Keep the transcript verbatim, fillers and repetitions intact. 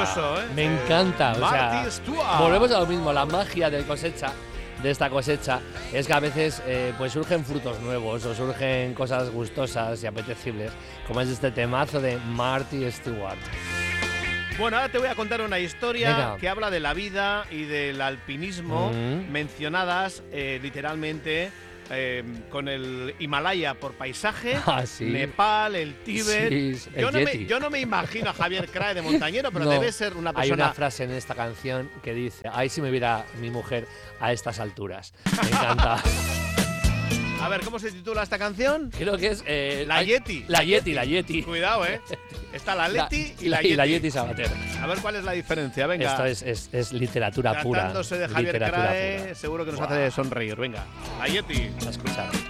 precioso, ¿eh? Me encanta. O sea, Marty Stuart. volvemos a lo mismo, la magia de cosecha, de esta cosecha, es que a veces eh, pues surgen frutos nuevos o surgen cosas gustosas y apetecibles, como es este temazo de Marty Stuart. Bueno, ahora te voy a contar una historia Venga. que habla de la vida y del alpinismo, Mm. mencionadas eh, literalmente eh, con el Himalaya por paisaje, Ah, sí. Nepal, el Tíbet. Sí, el yo, no me, Yeti. yo no me imagino a Javier Crae de montañero, pero No, debe ser una Hay persona… una frase en esta canción que dice: ay, si me viera mi mujer a estas alturas. Me encanta. A ver, ¿cómo se titula esta canción? Creo que es… eh, La hay- Yeti. La Yeti, la Yeti. Cuidado, ¿eh? Está la Leti y la y Yeti. la Yeti Sabater. A ver cuál es la diferencia, venga. Esto es, es, es literatura pura. Tratándose de Javier literatura Crae, pura. seguro que nos Buah. hace sonreír. Venga, la Yeti. A escuchar.